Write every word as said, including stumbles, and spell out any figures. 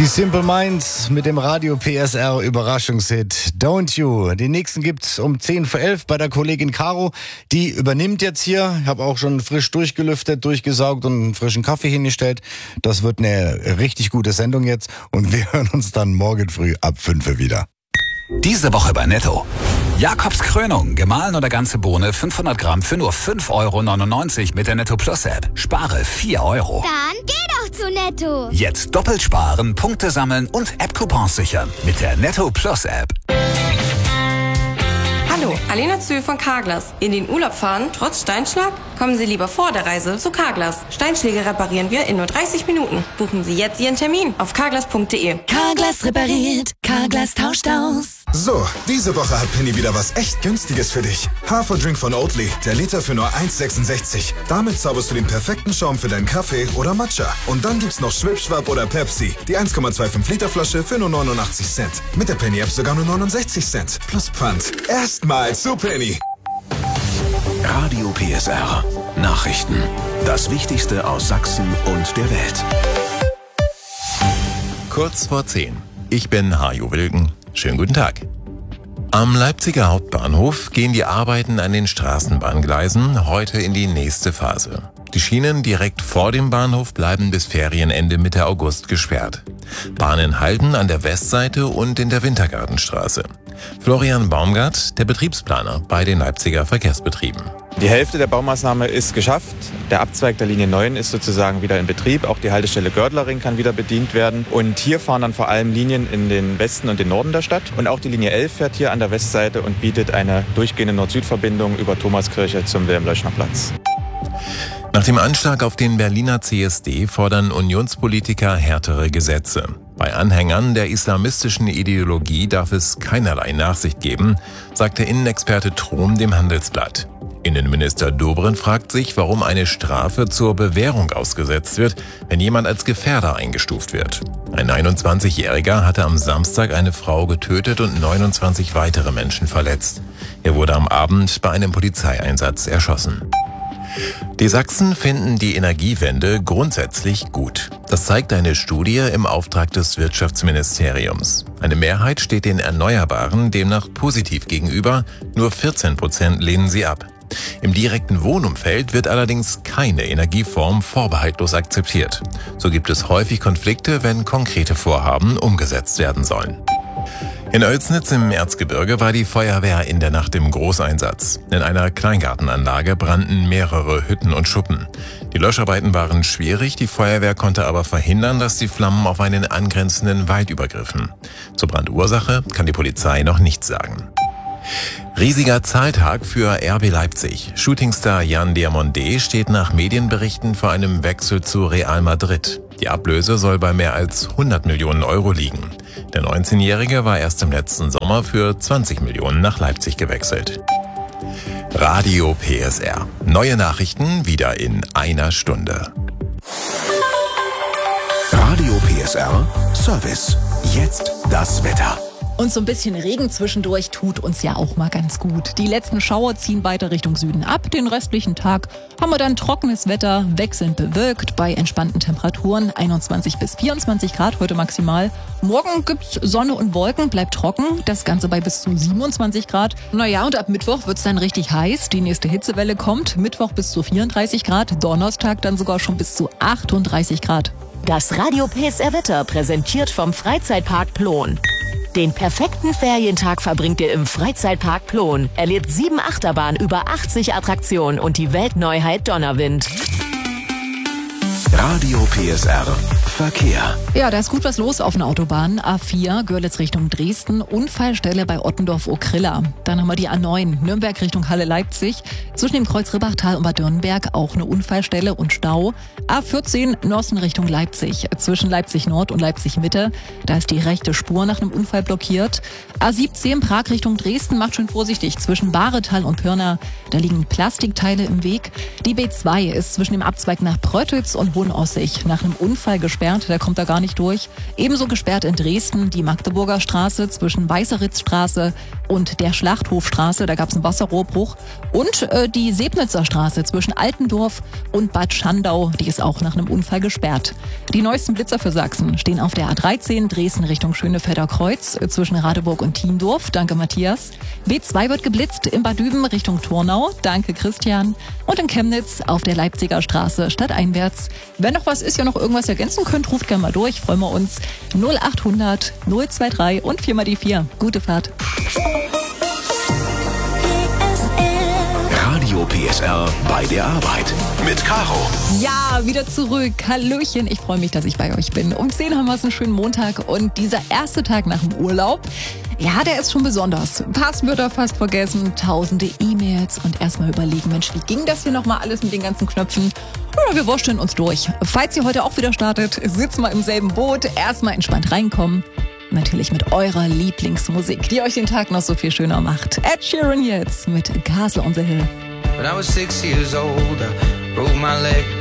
Die Simple Minds mit dem Radio P S R Überraschungshit Don't You. Den nächsten gibt's um zehn vor elf bei der Kollegin Caro. Die übernimmt jetzt hier. Ich habe auch schon frisch durchgelüftet, durchgesaugt und einen frischen Kaffee hingestellt. Das wird eine richtig gute Sendung jetzt und wir hören uns dann morgen früh ab fünf Uhr wieder. Diese Woche bei Netto. Jakobs Krönung, gemahlen oder ganze Bohne, fünfhundert Gramm für nur fünf Euro neunundneunzig mit der Netto Plus App. Spare vier Euro. Dann geh doch zu Netto. Jetzt doppelt sparen, Punkte sammeln und App-Coupons sichern mit der Netto Plus App. Hallo, Alena Zühl von Carglass. In den Urlaub fahren, trotz Steinschlag? Kommen Sie lieber vor der Reise zu Carglass. Steinschläge reparieren wir in nur dreißig Minuten. Buchen Sie jetzt Ihren Termin auf carglass punkt de. Carglass repariert, Carglass tauscht aus. So, diese Woche hat Penny wieder was echt Günstiges für dich. Haferdrink von Oatly, der Liter für nur eins sechsundsechzig. Damit zauberst du den perfekten Schaum für deinen Kaffee oder Matcha. Und dann gibt's noch Schwipschwap oder Pepsi, die eins Komma fünfundzwanzig Liter Flasche für nur neunundachtzig Cent. Mit der Penny App sogar nur neunundsechzig Cent. Plus Pfand. Erstmal zu Penny. Radio P S R. Nachrichten. Das Wichtigste aus Sachsen und der Welt. Kurz vor zehn. Ich bin Hajo Wilken. Schönen guten Tag. Am Leipziger Hauptbahnhof gehen die Arbeiten an den Straßenbahngleisen heute in die nächste Phase. Die Schienen direkt vor dem Bahnhof bleiben bis Ferienende Mitte August gesperrt. Bahnen halten an der Westseite und in der Wintergartenstraße. Florian Baumgart, der Betriebsplaner bei den Leipziger Verkehrsbetrieben. Die Hälfte der Baumaßnahme ist geschafft. Der Abzweig der Linie neun ist sozusagen wieder in Betrieb. Auch die Haltestelle Gördlerring kann wieder bedient werden. Und hier fahren dann vor allem Linien in den Westen und den Norden der Stadt. Und auch die Linie elf fährt hier an der Westseite und bietet eine durchgehende Nord-Süd-Verbindung über Thomaskirche zum Wilhelm-Leuschner-Platz. Nach dem Anschlag auf den Berliner C S D fordern Unionspolitiker härtere Gesetze. Bei Anhängern der islamistischen Ideologie darf es keinerlei Nachsicht geben, sagte Innenexperte Trom dem Handelsblatt. Innenminister Dobrindt fragt sich, warum eine Strafe zur Bewährung ausgesetzt wird, wenn jemand als Gefährder eingestuft wird. Ein einundzwanzigjähriger hatte am Samstag eine Frau getötet und neunundzwanzig weitere Menschen verletzt. Er wurde am Abend bei einem Polizeieinsatz erschossen. Die Sachsen finden die Energiewende grundsätzlich gut. Das zeigt eine Studie im Auftrag des Wirtschaftsministeriums. Eine Mehrheit steht den Erneuerbaren demnach positiv gegenüber, nur vierzehn Prozent lehnen sie ab. Im direkten Wohnumfeld wird allerdings keine Energieform vorbehaltlos akzeptiert. So gibt es häufig Konflikte, wenn konkrete Vorhaben umgesetzt werden sollen. In Oelsnitz im Erzgebirge war die Feuerwehr in der Nacht im Großeinsatz. In einer Kleingartenanlage brannten mehrere Hütten und Schuppen. Die Löscharbeiten waren schwierig, die Feuerwehr konnte aber verhindern, dass die Flammen auf einen angrenzenden Wald übergriffen. Zur Brandursache kann die Polizei noch nichts sagen. Riesiger Zahltag für R B Leipzig. Shootingstar Jan Diamondé steht nach Medienberichten vor einem Wechsel zu Real Madrid. Die Ablöse soll bei mehr als hundert Millionen Euro liegen. Der neunzehnjährige war erst im letzten Sommer für zwanzig Millionen nach Leipzig gewechselt. Radio P S R. Neue Nachrichten wieder in einer Stunde. Radio P S R Service. Jetzt das Wetter. Und so ein bisschen Regen zwischendurch tut uns ja auch mal ganz gut. Die letzten Schauer ziehen weiter Richtung Süden ab. Den restlichen Tag haben wir dann trockenes Wetter, wechselnd bewölkt bei entspannten Temperaturen. einundzwanzig bis vierundzwanzig Grad heute maximal. Morgen gibt's Sonne und Wolken, bleibt trocken. Das Ganze bei bis zu siebenundzwanzig Grad. Naja, und ab Mittwoch wird's dann richtig heiß. Die nächste Hitzewelle kommt. Mittwoch bis zu vierunddreißig Grad. Donnerstag dann sogar schon bis zu achtunddreißig Grad. Das Radio P S R Wetter präsentiert vom Freizeitpark Plon. Den perfekten Ferientag verbringt ihr im Freizeitpark Plon. Erlebt sieben Achterbahnen, über achtzig Attraktionen und die Weltneuheit Donnerwind. Radio P S R Verkehr. Ja, da ist gut was los auf den Autobahnen. A vier, Görlitz Richtung Dresden, Unfallstelle bei Ottendorf-Okrilla. Dann haben wir die A neun, Nürnberg Richtung Halle-Leipzig. Zwischen dem Kreuz Ribbachtal und Bad Dürnberg auch eine Unfallstelle und Stau. A vierzehn, Nossen Richtung Leipzig. Zwischen Leipzig Nord und Leipzig Mitte. Da ist die rechte Spur nach einem Unfall blockiert. A siebzehn, Prag Richtung Dresden, macht schön vorsichtig. Zwischen Bahretal und Pirna, da liegen Plastikteile im Weg. Die B zwei ist zwischen dem Abzweig nach Pröttitz und Hohenossig nach einem Unfall gesperrt. gesperrt, der kommt da gar nicht durch. Ebenso gesperrt in Dresden die Magdeburger Straße zwischen Weißeritzstraße und der Schlachthofstraße, da gab es einen Wasserrohrbruch. Und äh, die Sebnitzer Straße zwischen Altendorf und Bad Schandau, die ist auch nach einem Unfall gesperrt. Die neuesten Blitzer für Sachsen stehen auf der A dreizehn Dresden Richtung Schönefelder Kreuz äh, zwischen Radeburg und Thiendorf. Danke Matthias. B zwei wird geblitzt in Bad Düben Richtung Turnau. Danke Christian. Und in Chemnitz auf der Leipziger Straße stadteinwärts. Wenn noch was ist, ja noch irgendwas ergänzen könnt, ruft gerne mal durch. Freuen wir uns. null achthundert null zwei drei und vier mal die vier. Gute Fahrt. Radio P S R bei der Arbeit mit Caro. Ja, wieder zurück. Hallöchen, ich freue mich, dass ich bei euch bin. Um zehn haben wir es einen schönen Montag und dieser erste Tag nach dem Urlaub, ja, der ist schon besonders. Passwörter fast vergessen, tausende E-Mails und erstmal überlegen, Mensch, wie ging das hier nochmal alles mit den ganzen Knöpfen? Ja, wir wursteln uns durch. Falls ihr heute auch wieder startet, sitzt mal im selben Boot, erstmal entspannt reinkommen. Natürlich mit eurer Lieblingsmusik, die euch den Tag noch so viel schöner macht. Ed Sheeran jetzt mit Castle on the Hill. When I was six years old, I broke my leg.